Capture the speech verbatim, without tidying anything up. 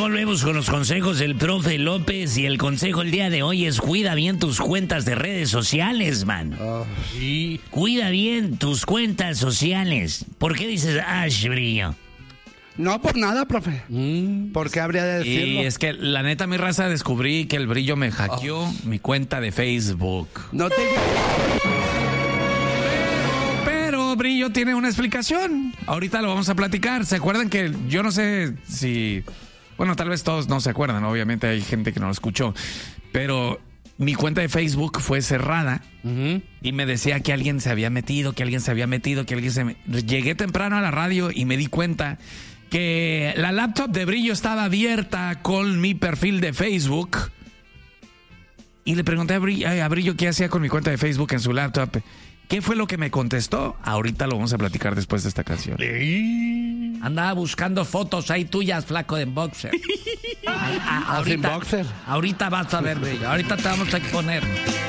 volvemos con los consejos del profe López, y el consejo el día de hoy es cuida bien tus cuentas de redes sociales, man. Oh, sí. Cuida bien tus cuentas sociales. ¿Por qué dices Ash, Brillo? No por nada, profe. Mm. ¿Por qué habría de decirlo? Y es que la neta, mi raza, descubrí que el Brillo me hackeó oh. mi cuenta de Facebook. No te... Brillo tiene una explicación. Ahorita lo vamos a platicar. ¿Se acuerdan que yo no sé si... Bueno, tal vez todos no se acuerdan. Obviamente hay gente que no lo escuchó. Pero mi cuenta de Facebook fue cerrada. Uh-huh. Y me decía que alguien se había metido, que alguien se había metido, que alguien se... Me... Llegué temprano a la radio y me di cuenta que la laptop de Brillo estaba abierta con mi perfil de Facebook. Y le pregunté a Brillo, a Brillo qué hacía con mi cuenta de Facebook en su laptop. ¿Qué fue lo que me contestó? Ahorita lo vamos a platicar después de esta canción. Andaba buscando fotos ahí tuyas, flaco de boxer. a, a, ahorita, boxer. Ahorita vas a ver, Brillo. Ahorita te vamos a exponer.